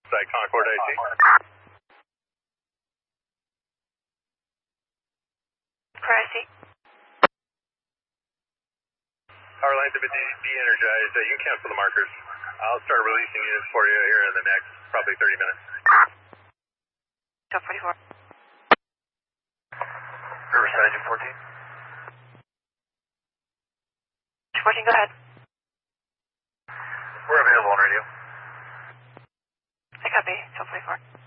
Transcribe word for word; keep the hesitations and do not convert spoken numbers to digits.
Site Concord I C. Concord I C. Power lines have been de- de-energized. Uh, you can cancel the markers. I'll start releasing units for you here in the next probably thirty minutes. twelve forty-four. Riverside, two fourteen. two fourteen, go ahead. We're available on radio. I copy, twelve forty-four.